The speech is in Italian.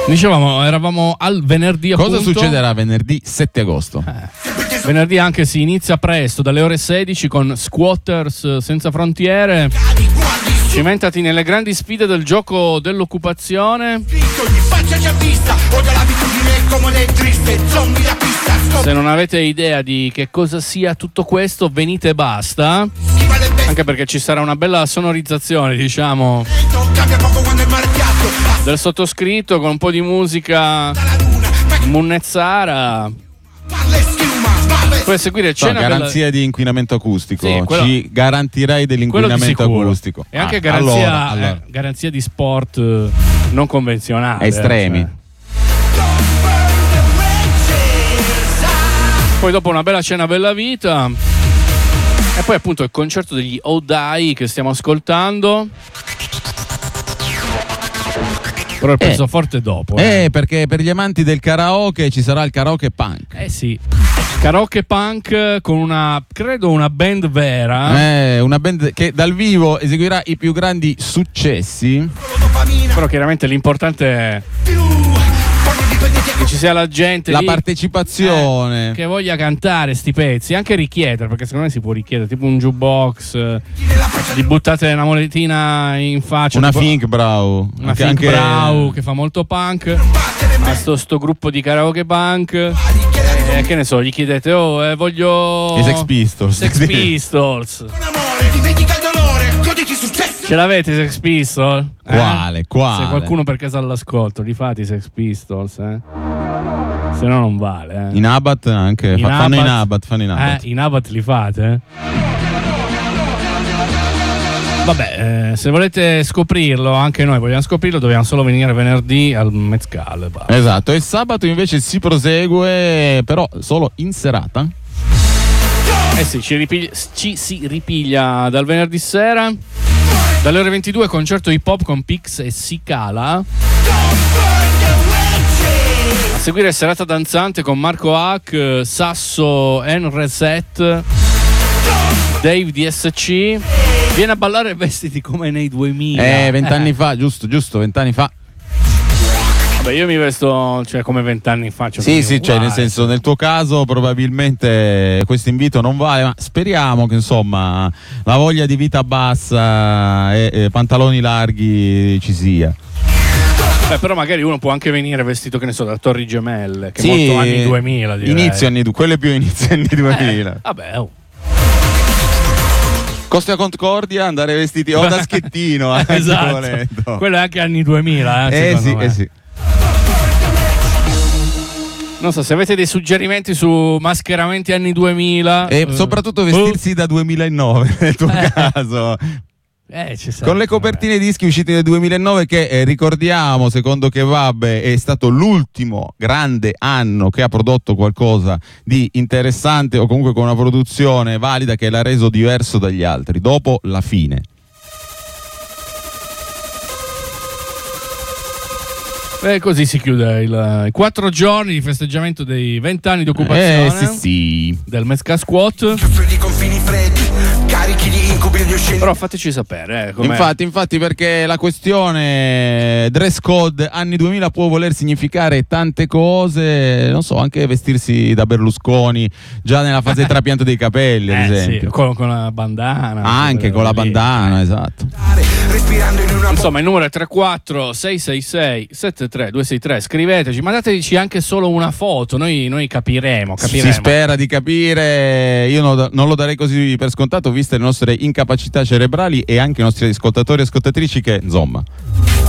Dicevamo, eravamo al venerdì appunto. Cosa succederà venerdì 7 agosto? Venerdì anche si inizia presto, dalle ore 16 con Squatters Senza Frontiere. Cimentati nelle grandi sfide del gioco dell'occupazione. Se non avete idea di che cosa sia tutto questo, venite e basta. Anche perché ci sarà una bella sonorizzazione, diciamo, del sottoscritto con un po' di musica Munnezzara. Puoi seguire cena garanzia di inquinamento acustico. Sì, ci garantirai dell'inquinamento acustico. E anche garanzia, allora. garanzia di sport non convenzionale. Estremi. Cioè. Poi dopo una bella cena, bella vita. E poi appunto il concerto degli Odai che stiamo ascoltando. Però il pezzo forte dopo. Perché per gli amanti del karaoke ci sarà il karaoke punk. Sì. Karaoke punk con credo una band vera. Una band che dal vivo eseguirà i più grandi successi. Però chiaramente l'importante è che ci sia la gente, la lì, partecipazione, che voglia cantare sti pezzi, anche richiedere, perché secondo me si può richiedere tipo un jukebox, gli buttate una monetina in faccia, una tipo, Think Brow, una Think Brow che fa molto punk, a sto gruppo di karaoke punk, che ne so, gli chiedete voglio i Sex Pistols. Ce l'avete i Sex Pistols? Quale? Se qualcuno per caso all'ascolto, li fate i Sex Pistols, Se no non vale. In Abbat anche. Fanno in Abbat. In Abbat li fate? Vabbè, se volete scoprirlo, anche noi vogliamo scoprirlo, dobbiamo solo venire venerdì al Mezcal. Esatto, e sabato invece si prosegue, però solo in serata. Sì, ci si ripiglia dal venerdì sera. Dalle ore 22 concerto hip hop con Pix e Sicala. A seguire serata danzante con Marco Hack, Sasso, N-Reset, Dave DSC. Viene a ballare vestiti come nei 2000. 20 anni fa, giusto, 20 anni fa. Vabbè, io mi vesto come 20 anni fa. Sì, cioè nel senso, nel tuo caso probabilmente questo invito non vale, ma speriamo che insomma la voglia di vita bassa e pantaloni larghi ci sia. Però magari uno può anche venire vestito, che ne so, da Torri Gemelle, che è molto anni 2000, direi. Quello più inizio anni 2000. Vabbè, Costa Concordia, andare vestiti o da Schettino, esatto. Quello è anche anni 2000, sì. Non so se avete dei suggerimenti su mascheramenti anni 2000 e soprattutto vestirsi da 2009 nel tuo caso. Con le copertine dischi usciti nel 2009 che ricordiamo, secondo Kebab, è stato l'ultimo grande anno che ha prodotto qualcosa di interessante o comunque con una produzione valida che l'ha reso diverso dagli altri dopo la fine. E così si chiude i 4 giorni di festeggiamento dei 20 anni di occupazione del Mezcal Squat. Però fateci sapere infatti, perché la questione dress code anni 2000 può voler significare tante cose, non so, anche vestirsi da Berlusconi già nella fase di trapianto dei capelli, ad esempio, con la bandana, anche con la bandana, esatto. Insomma, il numero è 34 666 73263. Scriveteci, mandateci anche solo una foto, noi capiremo. Si spera di capire. Io non lo darei così per scontato, viste le nostre incapacità cerebrali e anche i nostri ascoltatori e ascoltatrici che, insomma,